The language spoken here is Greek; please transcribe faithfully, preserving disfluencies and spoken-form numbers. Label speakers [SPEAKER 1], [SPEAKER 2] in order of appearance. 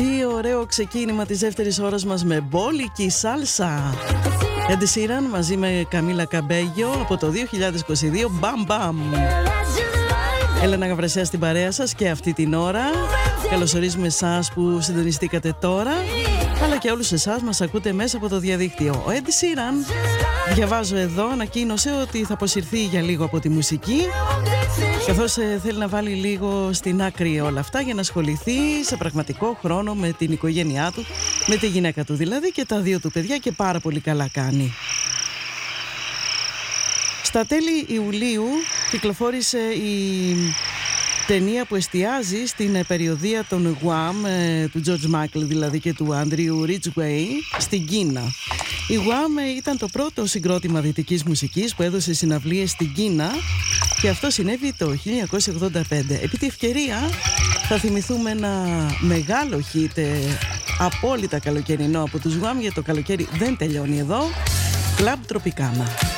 [SPEAKER 1] Τι ωραίο ξεκίνημα της δεύτερης ώρας μας με μπόλικη σάλσα. Ed Sheeran μαζί με Καμίλα Καμπέγιο από το δύο χιλιάδες είκοσι δύο. Μπαμ μπαμ. Έλενα Γαβρασιά στην παρέα σας και αυτή την ώρα. Καλωσορίζουμε εσάς που συντονιστήκατε τώρα, αλλά και όλους εσάς μας ακούτε μέσα από το διαδίκτυο. Ο Ed Sheeran, διαβάζω εδώ, ανακοίνωσε ότι θα αποσυρθεί για λίγο από τη μουσική, καθώς ε, θέλει να βάλει λίγο στην άκρη όλα αυτά για να ασχοληθεί σε πραγματικό χρόνο με την οικογένειά του, με τη γυναίκα του δηλαδή και τα δύο του παιδιά, και πάρα πολύ καλά κάνει. Στα τέλη Ιουλίου κυκλοφόρησε η ταινία που εστιάζει στην περιοδεία των Γουάμ, του George Michael δηλαδή και του Andrew Ridgway στην Κίνα. Η Γουάμ ήταν το πρώτο συγκρότημα δυτικής μουσικής που έδωσε συναυλίες στην Κίνα, και αυτό συνέβη το χίλια εννιακόσια ογδόντα πέντε. Επί τη ευκαιρία θα θυμηθούμε ένα μεγάλο χιτ, απόλυτα καλοκαιρινό από τους Γουάμ, γιατί το καλοκαίρι δεν τελειώνει εδώ. Club Tropicana.